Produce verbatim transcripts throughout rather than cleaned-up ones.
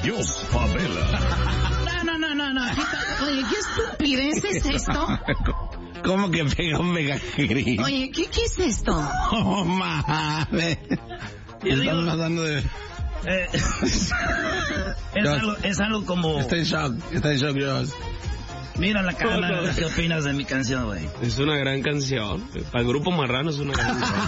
Dios, Favela. No, no, no, no, no. Oye, ¿qué estupidez es esto? ¿Cómo que pega un mega gris? Oye, ¿qué, qué es esto? Oh, mames. Están hablando de... Eh, es, algo, es algo como... Está en shock, está en shock, Dios. Mira la cara, ¿qué opinas de mi canción, güey? Es una gran canción. Para el Grupo Marrano es una gran canción.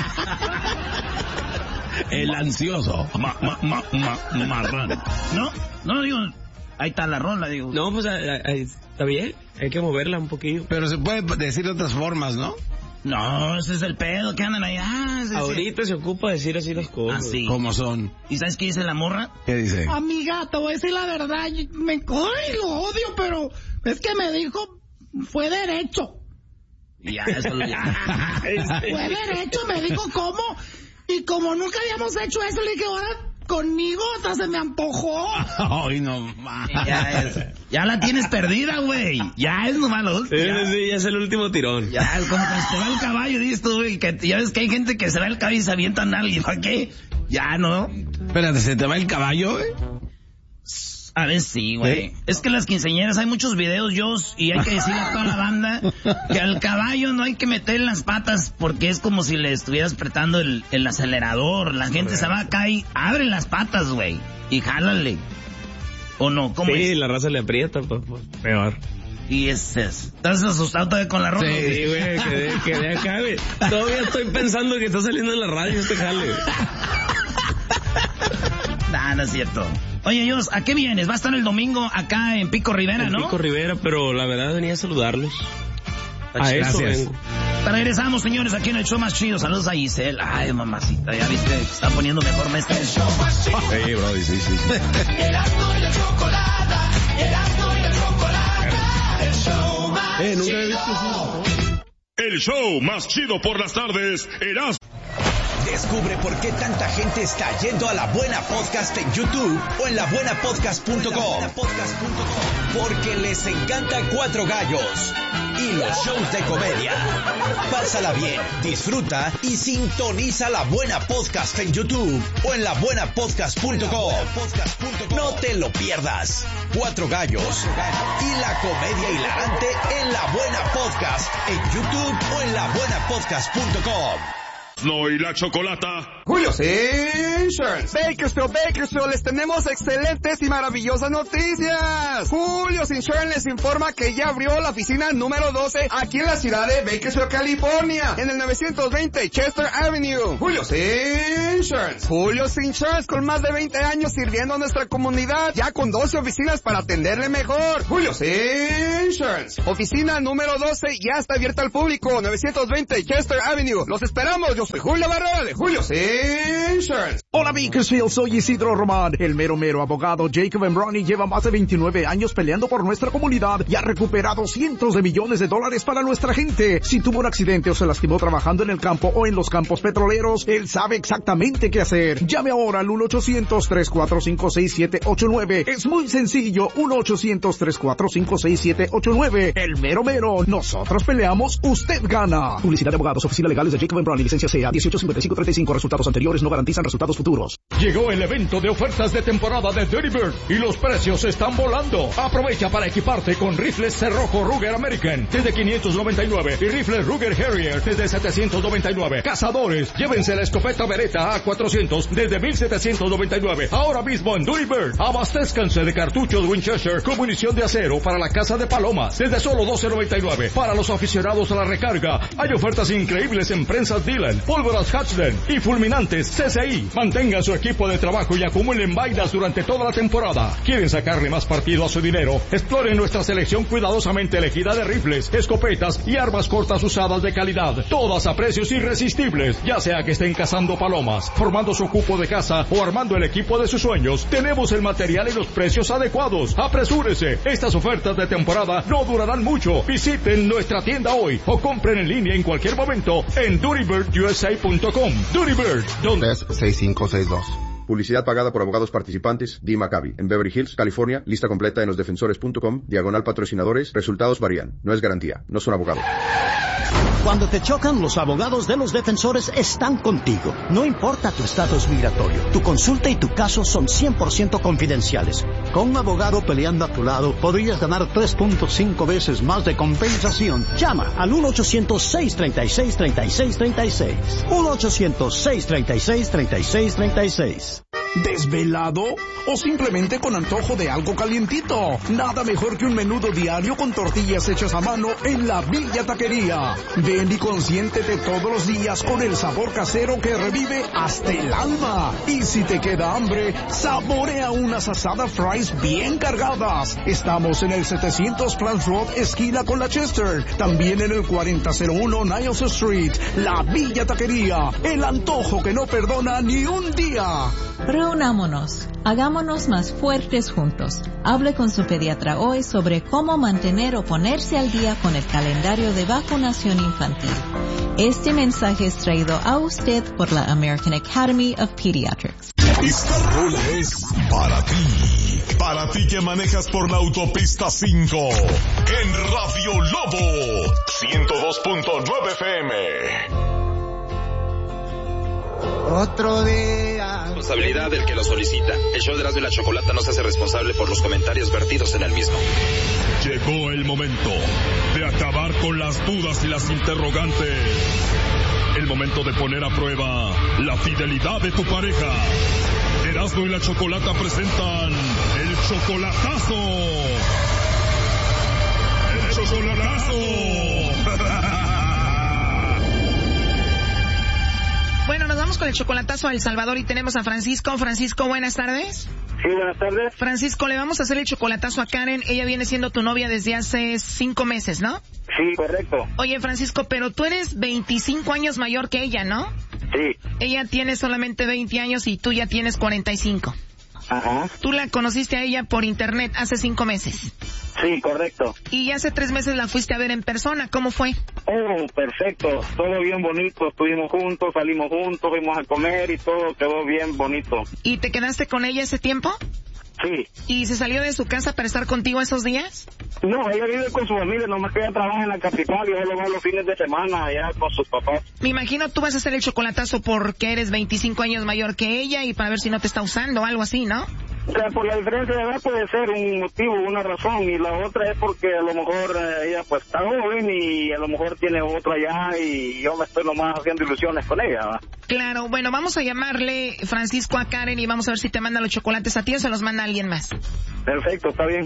El ansioso. Ma, ma, ma, ma, marrano. No, no digo... Ahí está la rola, digo. No, pues ahí, está bien. Hay que moverla un poquillo. Pero se puede decir de otras formas, ¿no? No, ese es el pedo que andan ahí. Ah, ese, ahorita se ocupa de decir así las cosas. Así. ¿Cómo son? ¿Y sabes qué dice la morra? ¿Qué dice? Amiga, te voy a decir la verdad. Me ay, lo odio, pero es que me dijo, fue derecho. Ya, eso ya. Fue derecho, me dijo cómo. Y como nunca habíamos hecho eso, le dije, ahora conmigo hasta se me antojó. Ay, no más. Ya, es, ya la tienes perdida, güey. Ya es nomás lo último. Sí, sí, ya es el último tirón. Ya, es como que se va el caballo, dices tú, güey. Que ya ves que hay gente que se va el caballo y se avientan a alguien. ¿Para qué? Ya, ¿no? Espérate, ¿se te va el caballo, güey? A ver, sí, güey. ¿Eh? Es que las quinceañeras hay muchos videos, yo, y hay que decirle a toda la banda que al caballo no hay que meter las patas porque es como si le estuvieras apretando el, el acelerador. La gente se va acá y abre las patas, güey, y jálale. ¿O no? ¿Cómo sí, es? la raza le aprieta, pues, pues peor. Y es, es. ¿Estás asustado todavía con la ropa? Sí, sí, güey, quedé, quedé acá, güey. Todavía estoy pensando que está saliendo en la radio este jale, güey. Nah, no es cierto. Oye, Dios, ¿a qué vienes? Va a estar el domingo acá en Pico Rivera, en ¿no? Pico Rivera, pero la verdad venía a saludarlos. A eso vengo. Regresamos, señores, aquí en el show más chido. Saludos a Giselle. Ay, mamacita, ya viste, está poniendo mejor mes que el show más chido. Sí, bro, sí, sí, sí. Erasmo y la chocolata, Erasmo y la chocolata, el show más eh, nunca chido. he visto eso. El show más chido por las tardes, Erasmo. Descubre por qué tanta gente está yendo a La Buena Podcast en YouTube o en la buena podcast punto com. Porque les encanta Cuatro Gallos y los shows de comedia. Pásala bien, disfruta y sintoniza La Buena Podcast en YouTube o en la buena podcast punto com. No te lo pierdas. Cuatro Gallos y la comedia hilarante en La Buena Podcast en YouTube o en la buena podcast punto com. No y la chocolata. Julio's Insurance. Bakersfield, Bakersfield, les tenemos excelentes y maravillosas noticias. Julio's Insurance les informa que ya abrió la oficina número doce aquí en la ciudad de Bakersfield, California, en el novecientos veinte Chester Avenue. Julio's Insurance. Julio's Insurance, con más de veinte años sirviendo a nuestra comunidad, ya con doce oficinas para atenderle mejor. Julio's Insurance. Oficina número doce ya está abierta al público, novecientos veinte Chester Avenue. Los esperamos. Yo soy Julio Barrera de Julio's Insurance. Hola Bakersfield, soy Isidro Román. El mero mero abogado Jacob Embroni lleva más de veintinueve años peleando por nuestra comunidad y ha recuperado cientos de millones de dólares para nuestra gente. Si tuvo un accidente o se lastimó trabajando en el campo o en los campos petroleros, él sabe exactamente qué hacer. Llame ahora al uno ochocientos, tres cuatro cinco, seis siete ocho nueve. Es muy sencillo, uno ochocientos, tres cuatro cinco, seis siete ocho nueve. El mero mero, nosotros peleamos, usted gana. Publicidad de abogados, oficina legales de Jacob Embroni, licencia C A dieciocho cincuenta y cinco treinta y cinco. Resultados anteriores no garantizan resultados futuros. Llegó el evento de ofertas de temporada de Dirty Bird y los precios están volando. Aprovecha para equiparte con rifles Cerrojo Ruger American desde quinientos noventa y nueve y rifles Ruger Harrier desde setecientos noventa y nueve. Cazadores, llévense la escopeta Beretta A cuatrocientos desde mil setecientos noventa y nueve. Ahora mismo en Dirty Bird. Abastézcanse de cartuchos Winchester con munición de acero para la caza de palomas desde solo doce noventa y nueve. Para los aficionados a la recarga, hay ofertas increíbles en prensas Dylan, pólvoras Hatchden y fulminantes C C I. Mantengan su equipo de trabajo y acumulen vainas durante toda la temporada. ¿Quieren sacarle más partido a su dinero? Exploren nuestra selección cuidadosamente elegida de rifles, escopetas y armas cortas usadas de calidad, todas a precios irresistibles. Ya sea que estén cazando palomas, formando su cupo de caza o armando el equipo de sus sueños, tenemos el material y los precios adecuados. Apresúrese, estas ofertas de temporada no durarán mucho. Visiten nuestra tienda hoy o compren en línea en cualquier momento en Dirty Bird U S A punto com. Dirty Bird, donde seis cinco seis dos. Publicidad pagada por abogados participantes, D. Maccabi, en Beverly Hills, California. Lista completa en los defensores punto com, diagonal patrocinadores. Resultados varían. No es garantía. No son abogados. Cuando te chocan, los abogados de los defensores están contigo. No importa tu estatus migratorio, tu consulta y tu caso son cien por ciento confidenciales. Con un abogado peleando a tu lado, podrías ganar tres punto cinco veces más de compensación. Llama al uno ochocientos, seis treinta y seis, treinta y seis treinta y seis. uno ochocientos, seis treinta y seis, treinta y seis treinta y seis. ¿Desvelado? ¿O simplemente con antojo de algo calientito? Nada mejor que un menudo diario con tortillas hechas a mano en la Villa Taquería. Ven y consiéntete todos los días con el sabor casero que revive hasta el alma. Y si te queda hambre, saborea unas asadas fries bien cargadas. Estamos en el setecientos Plant Road, esquina con la Chester. También en el cuarenta cero uno Niles Street. La Villa Taquería. El antojo que no perdona ni un día. Reunámonos, hagámonos más fuertes juntos. Hable con su pediatra hoy sobre cómo mantener o ponerse al día con el calendario de vacunación infantil. Este mensaje es traído a usted por la American Academy of Pediatrics. Esta rola es para ti, para ti que manejas por la autopista cinco, en Radio Lobo, ciento dos punto nueve F M. Otro día. Responsabilidad del que lo solicita. El show de Erasmo y la Chocolata no se hace responsable por los comentarios vertidos en el mismo. Llegó el momento de acabar con las dudas y las interrogantes. El momento de poner a prueba la fidelidad de tu pareja. Erasmo y la Chocolata presentan el chocolatazo. El chocolatazo. Bueno, nos vamos con el chocolatazo a El Salvador y tenemos a Francisco. Francisco, buenas tardes. Sí, buenas tardes. Francisco, le vamos a hacer el chocolatazo a Karen. Ella viene siendo tu novia desde hace cinco meses, ¿no? Sí, correcto. Oye, Francisco, pero tú eres veinticinco años mayor que ella, ¿no? Sí. Ella tiene solamente veinte años y tú ya tienes cuarenta y cinco. Ajá. Tú la conociste a ella por internet hace cinco meses. Sí, correcto. Y hace tres meses la fuiste a ver en persona. ¿Cómo fue? Oh, perfecto. Todo bien bonito. Estuvimos juntos, salimos juntos, fuimos a comer y todo quedó bien bonito. ¿Y te quedaste con ella ese tiempo? Sí. ¿Y se salió de su casa para estar contigo esos días? No, ella vive con su familia, nomás que ella trabaja en la capital y solo va los fines de semana allá con sus papás. Me imagino tú vas a hacer el chocolatazo porque eres veinticinco años mayor que ella y para ver si no te está usando o algo así, ¿no? O sea, por la diferencia de edad puede ser un motivo, una razón, y la otra es porque a lo mejor eh, ella pues está joven y a lo mejor tiene otra allá y yo me estoy nomás haciendo ilusiones con ella, ¿va? Claro, bueno, vamos a llamarle, Francisco, a Karen y vamos a ver si te manda los chocolates a ti o se los manda a alguien más. Perfecto, está bien.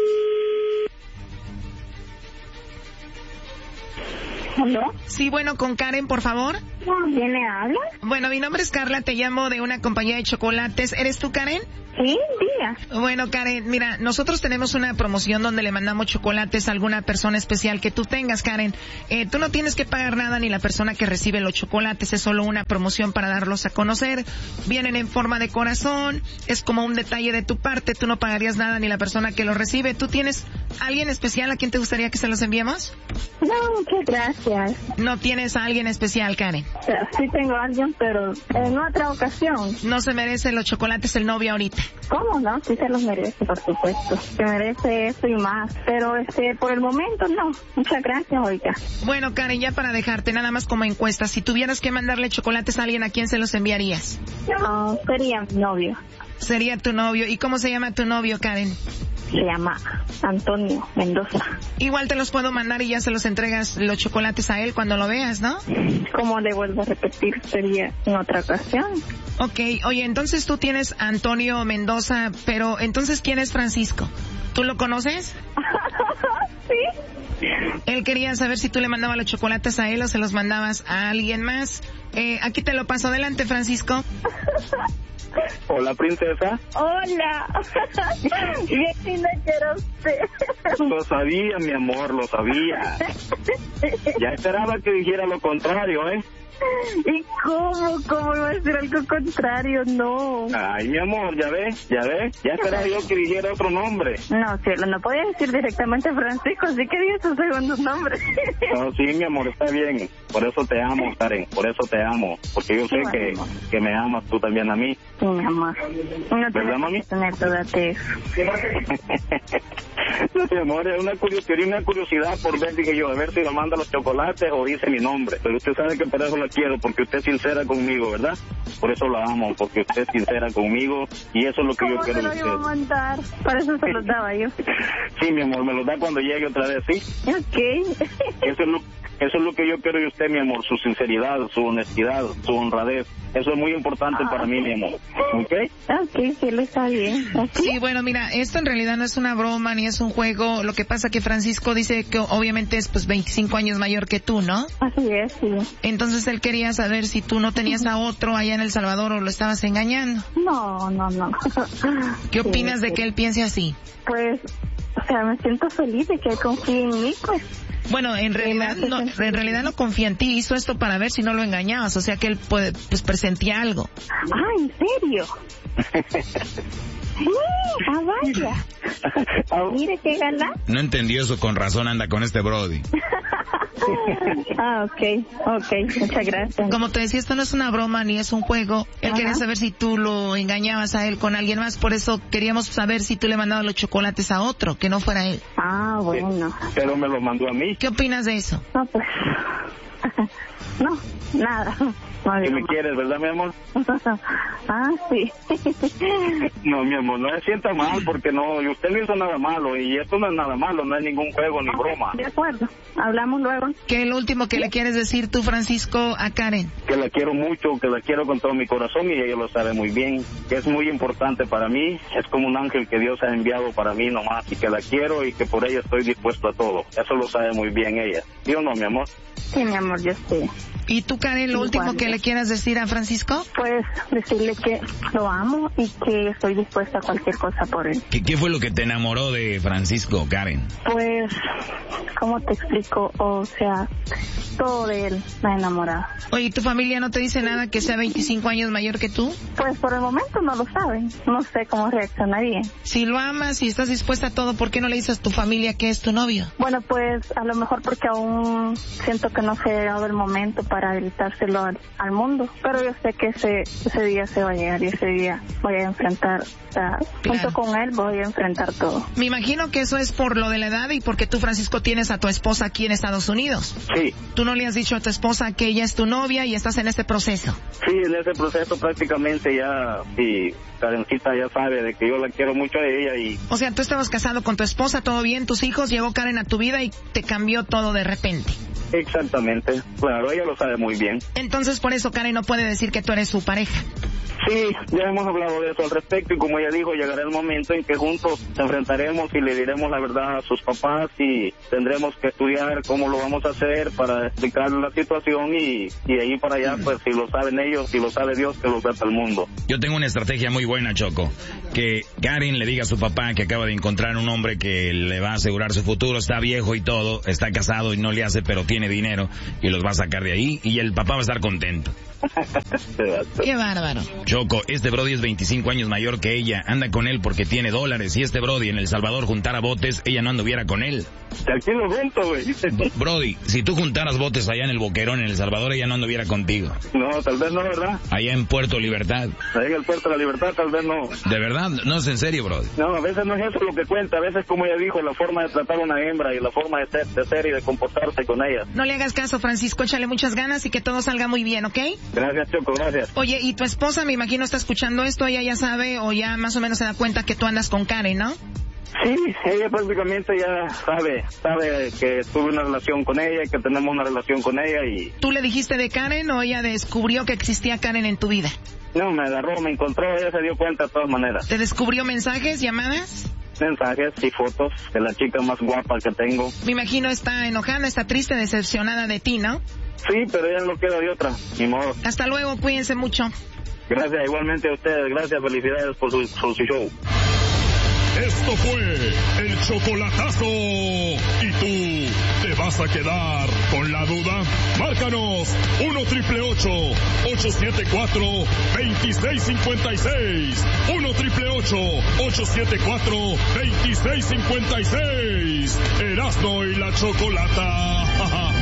¿Aló? Sí, bueno, con Karen, por favor. ¿Quién me habla? Bueno, mi nombre es Carla, te llamo de una compañía de chocolates. ¿Eres tú, Karen? Sí, diga. Bueno, Karen, mira, nosotros tenemos una promoción donde le mandamos chocolates a alguna persona especial que tú tengas, Karen. Eh, tú no tienes que pagar nada ni la persona que recibe los chocolates, es solo una promoción para darlos a conocer. Vienen en forma de corazón, es como un detalle de tu parte, tú no pagarías nada ni la persona que los recibe. ¿Tú tienes alguien especial a quien te gustaría que se los enviemos? No, muchas gracias. ¿No tienes a alguien especial, Karen? O sea, sí tengo a alguien, pero en otra ocasión. No se merece los chocolates el novio ahorita. ¿Cómo no? Sí se los merece, por supuesto. Se merece eso y más. Pero este, por el momento no. Muchas gracias, oiga. Bueno, Karen, ya para dejarte, nada más como encuesta, si tuvieras que mandarle chocolates a alguien, ¿a quién se los enviarías? No, sería mi novio. Sería tu novio. ¿Y cómo se llama tu novio, Karen? Se llama Antonio Mendoza. Igual te los puedo mandar y ya se los entregas los chocolates a él cuando lo veas, ¿no? Como le vuelvo a repetir, sería en otra ocasión. Ok, oye, entonces tú tienes a Antonio Mendoza, pero entonces ¿quién es Francisco? ¿Tú lo conoces? Sí. Él quería saber si tú le mandabas los chocolates a él o se los mandabas a alguien más. Eh, aquí te lo paso. Adelante, Francisco. Hola, princesa. Hola. Bien linda que era usted. Lo sabía, mi amor, lo sabía. Ya esperaba que dijera lo contrario, ¿eh? ¿Y cómo? ¿Cómo va a decir algo contrario? No. Ay, mi amor, ya ves, ya ves. Ya esperaba yo que dijera otro nombre. No, cielo, no podía decir directamente Francisco, así que diga su segundo nombre. No, sí, mi amor, está bien. Por eso te amo, Karen, por eso te amo. Porque yo sé bueno, que, que me amas tú también a mí. Sí, mi amor. No ¿verdad, mami? Que tener todo eso. No, mi amor, es una curiosidad, una curiosidad por ver, dije yo, a ver si me manda los chocolates o dice mi nombre. Pero usted sabe que por eso la quiero, porque usted es sincera conmigo, ¿verdad? Por eso la amo, porque usted es sincera conmigo y eso es lo que yo quiero de usted. ¿Cómo se lo iba a mandar? Para eso se los daba yo. Sí, mi amor, me los da cuando llegue otra vez, ¿sí? Ok. Eso es lo, eso es lo que yo quiero de usted, mi amor, su sinceridad, su honestidad, su honradez. Eso es muy importante ah. para mí, mi amor. ¿Ok? Ok, sí, lo está bien. ¿Okay? Sí, bueno, mira, esto en realidad no es una broma ni es un juego. Lo que pasa que Francisco dice que obviamente es pues veinticinco años mayor que tú, ¿no? Así es, sí. Entonces él quería saber si tú no tenías a otro allá en El Salvador o lo estabas engañando. No, no, no. ¿Qué opinas sí, de sí. que él piense así? Pues, o sea, me siento feliz de que él confíe en mí, pues. Bueno, en realidad no, en realidad no confía en ti, hizo esto para ver si no lo engañabas, o sea que él puede, pues presentía algo. Ah, ¿en serio? Sí, ah, vaya. Mire qué gana. No entendió eso, con razón anda con este Brody. Ah, ok, ok, muchas gracias. Como te decía, esto no es una broma ni es un juego. Él Ajá. quería saber si tú lo engañabas a él con alguien más, por eso queríamos saber si tú le mandabas los chocolates a otro, que no fuera él. Ah, bueno. Pero me lo mandó a mí. ¿Qué opinas de eso? No, pues... No, nada. No, ¿Que me quieres, verdad, mi amor? Ah, sí. No, mi amor, no se sienta mal porque no, y usted no hizo nada malo y esto no es nada malo, no es ningún juego ni broma. De acuerdo, hablamos luego. ¿Qué es lo último que le quieres decir tú, Francisco, a Karen? Que la quiero mucho, que la quiero con todo mi corazón y ella lo sabe muy bien, que es muy importante para mí, es como un ángel que Dios ha enviado para mí nomás y que la quiero y que por ella estoy dispuesto a todo. Eso lo sabe muy bien ella. ¿Sí o no, mi amor? Sí, mi amor, yo sé. ¿Y tú, Karen, lo último que le quieras decir a Francisco? Pues decirle que lo amo y que estoy dispuesta a cualquier cosa por él. ¿Qué, qué fue lo que te enamoró de Francisco, Karen? Pues, ¿cómo te explico? O sea, todo de él me ha enamorado. Oye, ¿tu familia no te dice nada que sea veinticinco años mayor que tú? Pues por el momento no lo saben. No sé cómo reaccionaría. Si lo amas y estás dispuesta a todo, ¿por qué no le dices a tu familia que es tu novio? Bueno, pues a lo mejor porque aún siento que no se ha llegado el momento para gritárselo al, al mundo. Pero yo sé que ese, ese día se va a llegar y ese día voy a enfrentar, o sea, claro. junto con él voy a enfrentar todo. Me imagino que eso es por lo de la edad y porque tú, Francisco, tienes a tu esposa aquí en Estados Unidos. Sí. ¿Tú no le has dicho a tu esposa que ella es tu novia y estás en este proceso? Sí, en ese proceso prácticamente ya, sí, Karencita ya sabe de que yo la quiero mucho a ella y... O sea, tú estabas casado con tu esposa, todo bien, tus hijos, llegó Karen a tu vida y te cambió todo de repente. Exactamente, claro, ella lo sabe muy bien. Entonces por eso Karen no puede decir que tú eres su pareja. Sí, ya hemos hablado de eso al respecto y como ella dijo, llegará el momento en que juntos nos enfrentaremos y le diremos la verdad a sus papás y tendremos que estudiar cómo lo vamos a hacer para explicarle la situación y, y de ahí para allá, pues si lo saben ellos, si lo sabe Dios, que lo sepa el mundo. Yo tengo una estrategia muy buena, Choco, que Karen le diga a su papá que acaba de encontrar un hombre que le va a asegurar su futuro, está viejo y todo, está casado y no le hace, pero tiene dinero y los va a sacar de ahí y el papá va a estar contento. Qué bárbaro. Choco, este Brody es veinticinco años mayor que ella, anda con él porque tiene dólares y este Brody en El Salvador juntara botes, ella no anduviera con él. Aquí lo junto, güey. Brody, si tú juntaras botes allá en el Boquerón, en El Salvador, ella no anduviera contigo. No, tal vez no, ¿verdad? Allá en Puerto Libertad. Allá en el Puerto de la Libertad, tal vez no. ¿De verdad? No es en serio, Brody. No, a veces no es eso lo que cuenta, a veces como ella dijo, la forma de tratar a una hembra y la forma de ser, de ser y de comportarse con ella. No le hagas caso, Francisco, échale muchas ganas y que todo salga muy bien, ¿ok? Gracias, Choco, gracias. Oye, y tu esposa, me imagino, está escuchando esto, ella ya sabe o ya más o menos se da cuenta que tú andas con Karen, ¿no? Sí, ella prácticamente ya sabe, sabe que tuve una relación con ella, que tenemos una relación con ella y... ¿Tú le dijiste de Karen o ella descubrió que existía Karen en tu vida? No, me agarró, me encontró, ella se dio cuenta de todas maneras. ¿Te descubrió mensajes, llamadas? Mensajes y fotos de la chica más guapa que tengo. Me imagino está enojada, está triste, decepcionada de ti, ¿no? Sí, pero ya no queda de otra, ni modo. Hasta luego, cuídense mucho. Gracias, igualmente a ustedes, gracias, felicidades por su, su show. Esto fue el chocolatazo. ¿Y tú te vas a quedar con la duda? Márcanos uno triple ocho, ocho siete cuatro, dos seis cinco seis. uno triple ocho, ocho siete cuatro, dos seis cinco seis. Erasmo y la Chocolata.